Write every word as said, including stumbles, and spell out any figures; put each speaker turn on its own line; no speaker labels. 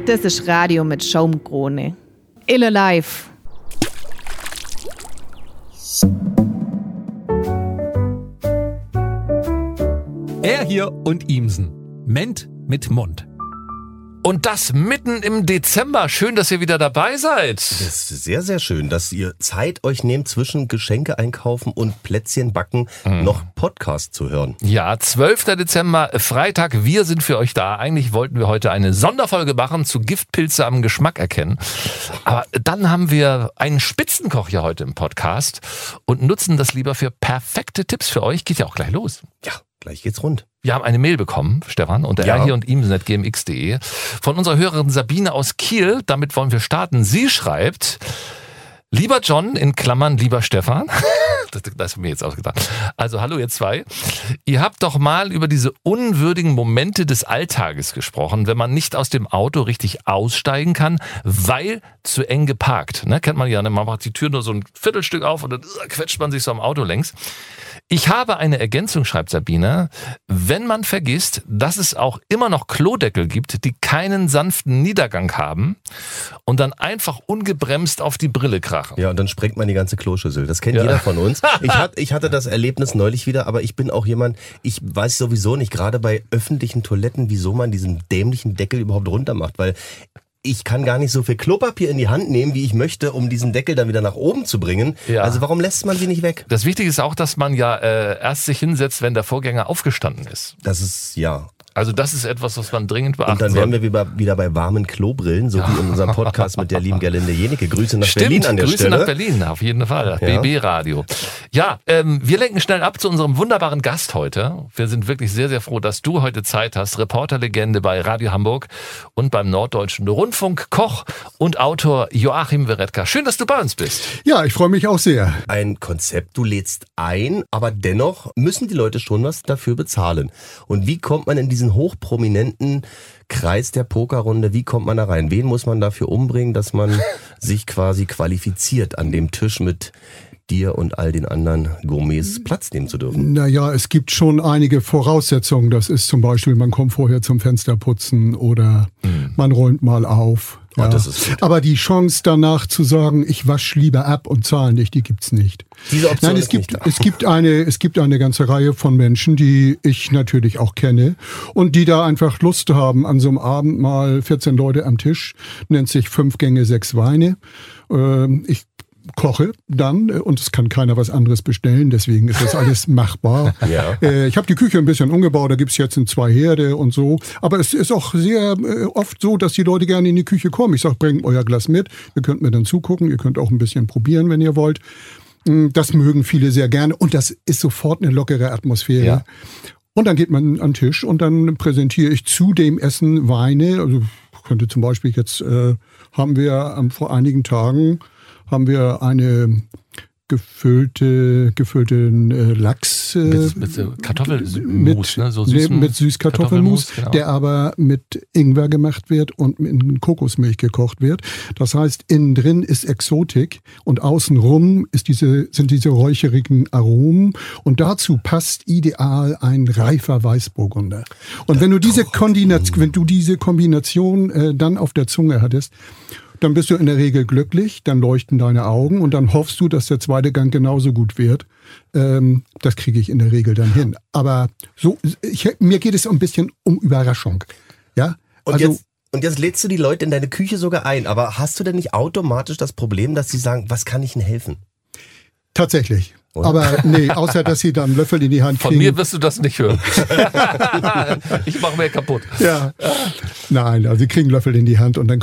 Das ist Radio mit Schaumkrone. Ille live.
Er hier und Ihmsen. Ment mit Mund. Und das mitten im Dezember. Schön, dass ihr wieder dabei seid.
Das ist sehr, sehr schön, dass ihr Zeit euch nehmt, zwischen Geschenke einkaufen und Plätzchen backen, mhm. noch Podcast zu hören.
Ja, zwölfter Dezember, Freitag. Wir sind für euch da. Eigentlich wollten wir heute eine Sonderfolge machen zu Giftpilze am Geschmack erkennen. Aber dann haben wir einen Spitzenkoch hier heute im Podcast und nutzen das lieber für perfekte Tipps für euch. Geht ja auch gleich los.
Ja. Gleich geht's rund.
Wir haben eine Mail bekommen, Stefan, unter
ja.
r hier und ihmsen at g m x punkt de von unserer Hörerin Sabine aus Kiel. Damit wollen wir starten. Sie schreibt: Lieber John, in Klammern, lieber Stefan. Das, das ist mir jetzt ausgedacht. Also hallo ihr zwei. Ihr habt doch mal über diese unwürdigen Momente des Alltages gesprochen, wenn man nicht aus dem Auto richtig aussteigen kann, weil zu eng geparkt. Ne, kennt man ja, man macht die Tür nur so ein Viertelstück auf und dann quetscht man sich so am Auto längs. Ich habe eine Ergänzung, schreibt Sabine, wenn man vergisst, dass es auch immer noch Klodeckel gibt, die keinen sanften Niedergang haben und dann einfach ungebremst auf die Brille krachen.
Ja, und dann sprengt man die ganze Kloschüssel. Das kennt
ja.
jeder von uns. Ich, hat, ich hatte das Erlebnis neulich wieder, aber ich bin auch jemand, ich weiß sowieso nicht, gerade bei öffentlichen Toiletten, wieso man diesen dämlichen Deckel überhaupt runter macht, weil ich kann gar nicht so viel Klopapier in die Hand nehmen, wie ich möchte, um diesen Deckel dann wieder nach oben zu bringen. Ja. Also warum lässt man sie nicht weg?
Das Wichtige ist auch, dass man ja äh, erst sich hinsetzt, wenn der Vorgänger aufgestanden ist.
Das ist, ja...
Also das ist etwas, was man dringend beachten
sollte. Und dann wären wir wieder, wieder bei warmen Klobrillen, so
ja.
wie in unserem Podcast mit der lieben Gerlinde Jenecke. Grüße nach
Stimmt,
Berlin an der
Grüße
Stelle.
nach Berlin, auf jeden Fall.
Ja.
B B-Radio. Ja, ähm, wir lenken schnell ab zu unserem wunderbaren Gast heute. Wir sind wirklich sehr, sehr froh, dass du heute Zeit hast. Reporterlegende bei Radio Hamburg und beim Norddeutschen Rundfunk, Koch und Autor Joachim Weretka. Schön, dass du bei uns bist.
Ja, ich freue mich auch sehr.
Ein Konzept, du lädst ein, aber dennoch müssen die Leute schon was dafür bezahlen. Und wie kommt man in diesen hochprominenten Kreis der Pokerrunde, wie kommt man da rein? Wen muss man dafür umbringen, dass man sich quasi qualifiziert, an dem Tisch mit dir und all den anderen Gourmets Platz nehmen zu dürfen?
Naja, es gibt schon einige Voraussetzungen. Das ist zum Beispiel, man kommt vorher zum Fensterputzen oder mhm. man räumt mal auf. Ja.
Oh, das ist gut.
Aber die Chance danach zu sagen, ich wasche lieber ab und zahle nicht, die gibt's nicht.
Diese Option
Nein, es
ist
gibt,
nicht da.
es gibt eine, es gibt eine ganze Reihe von Menschen, die ich natürlich auch kenne und die da einfach Lust haben an so einem Abend mal vierzehn Leute am Tisch, nennt sich fünf Gänge, sechs Weine. Ähm, ich koche dann und es kann keiner was anderes bestellen, deswegen ist das alles machbar.
Ja.
Äh, ich habe die Küche ein bisschen umgebaut, da gibt's jetzt in zwei Herde und so, aber es ist auch sehr äh, oft so, dass die Leute gerne in die Küche kommen. Ich sage, bringt euer Glas mit, ihr könnt mir dann zugucken, ihr könnt auch ein bisschen probieren, wenn ihr wollt. Das mögen viele sehr gerne und das ist sofort eine lockere Atmosphäre. Ja. Und dann geht man an den Tisch und dann präsentiere ich zu dem Essen Weine. Also könnte zum Beispiel jetzt, äh, haben wir ähm, vor einigen Tagen haben wir eine gefüllte, gefüllten äh, Lachs. Äh,
mit, mit Kartoffelmus,
mit,
ne? So
süßen mit Süßkartoffelmus,
genau.
Der aber mit Ingwer gemacht wird und in Kokosmilch gekocht wird. Das heißt, innen drin ist Exotik und außenrum ist diese, sind diese räucherigen Aromen. Und dazu passt ideal ein reifer Weißburgunder. Und wenn du diese Kombination, wenn du diese Kombination äh, dann auf der Zunge hattest, dann bist du in der Regel glücklich, dann leuchten deine Augen und dann hoffst du, dass der zweite Gang genauso gut wird. Ähm, das kriege ich in der Regel dann hin. Aber so, ich, mir geht es ein bisschen um Überraschung. Ja?
Und,
also,
jetzt, und jetzt lädst du die Leute in deine Küche sogar ein. Aber hast du denn nicht automatisch das Problem, dass sie sagen, was kann ich Ihnen helfen?
Tatsächlich. Oder? Aber nee, außer dass sie dann einen Löffel in die Hand kriegen.
Von mir wirst du das nicht hören. Ich mache mir kaputt.
Ja. Nein, also sie kriegen einen Löffel in die Hand und dann